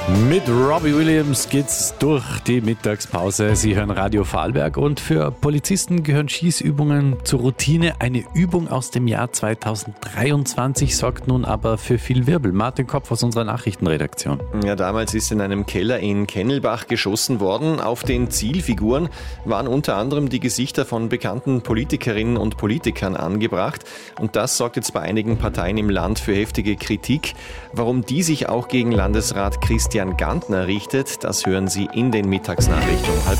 Mit Robbie Williams geht's durch die Mittagspause. Sie hören Radio Vorarlberg und für Polizisten gehören Schießübungen zur Routine. Eine Übung aus dem Jahr 2023 sorgt nun aber für viel Wirbel. Martin Kopf aus unserer Nachrichtenredaktion. Ja, damals ist in einem Keller in Kennelbach geschossen worden. Auf den Zielfiguren waren unter anderem die Gesichter von bekannten Politikerinnen und Politikern angebracht. Und das sorgt jetzt bei einigen Parteien im Land für heftige Kritik. Warum die sich auch gegen Landesrat Christian Gantner richtet, das hören Sie in den Mittagsnachrichten um 8:30.